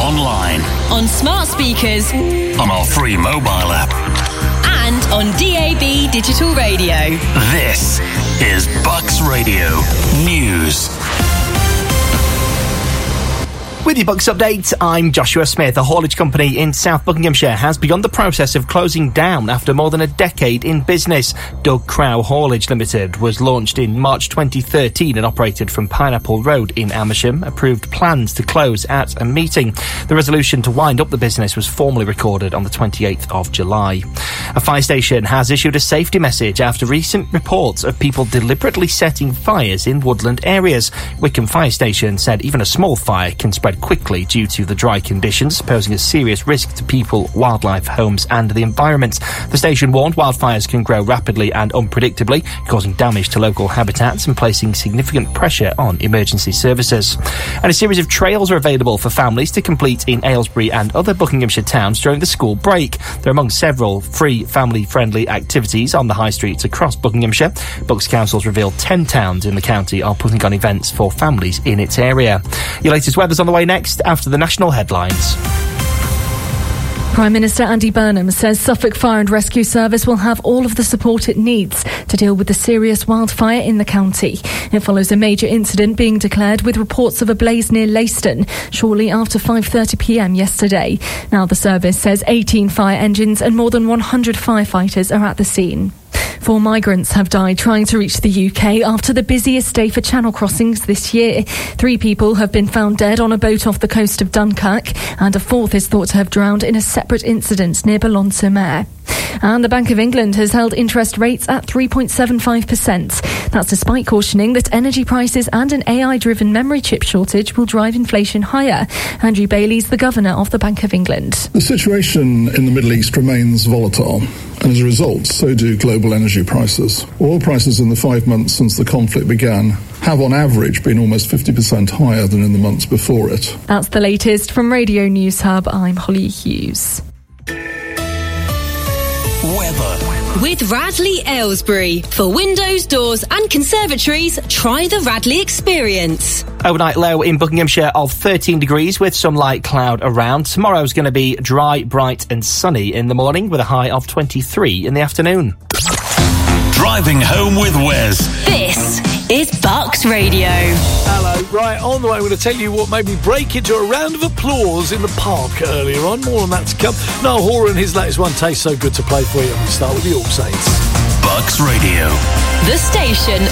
online, on smart speakers, on our free mobile app, and on DAB digital radio. This is Bucks Radio News. With your Bucks update, I'm Joshua Smith. A haulage company in South Buckinghamshire has begun the process of closing down after more than a decade in business. Doug Crow Haulage Limited was launched in March 2013 and operated from Pineapple Road in Amersham, approved plans to close at a meeting. The resolution to wind up the business was formally recorded on the 28th of July. A fire station has issued a safety message after recent reports of people deliberately setting fires in woodland areas. Wickham Fire Station said even a small fire can spread quickly due to the dry conditions, posing a serious risk to people, wildlife, homes and the environment. The station warned wildfires can grow rapidly and unpredictably, causing damage to local habitats and placing significant pressure on emergency services. And a series of trails are available for families to complete in Aylesbury and other Buckinghamshire towns during the school break. They're among several free family-friendly activities on the high streets across Buckinghamshire. Bucks Council's revealed 10 towns in the county are putting on events for families in its area. Your latest weather's on the way next after the national headlines. Prime Minister Andy Burnham says Suffolk Fire and Rescue Service will have all of the support it needs to deal with the serious wildfire in the county. It follows a major incident being declared with reports of a blaze near Leiston shortly after 5:30pm yesterday. Now the service says 18 fire engines and more than 100 firefighters are at the scene. 4 migrants have died trying to reach the UK after the busiest day for channel crossings this year. 3 people have been found dead on a boat off the coast of Dunkirk, and a 4th is thought to have drowned in a separate incident near Boulogne-sur-Mer. And the Bank of England has held interest rates at 3.75%. That's despite cautioning that energy prices and an AI-driven memory chip shortage will drive inflation higher. Andrew Bailey's the governor of the Bank of England. The situation in the Middle East remains volatile, and as a result, so do global energy prices. Oil prices in the 5 months since the conflict began have on average been almost 50% higher than in the months before it. That's the latest from Radio News Hub. I'm Holly Hughes. Weather. With Radley Aylesbury. For windows, doors and conservatories, try the Radley experience. Overnight low in Buckinghamshire of 13 degrees with some light cloud around. Tomorrow's going to be dry, bright and sunny in the morning with a high of 23 in the afternoon. Driving home with Wes. This is Bucks Radio. Hello. Right, on the way, I'm going to tell you what made me break into a round of applause in the park earlier on. More on that to come. Noel Hoare and his latest one, Tastes So Good to Play For You. We start with the All Saints. Bucks Radio. The station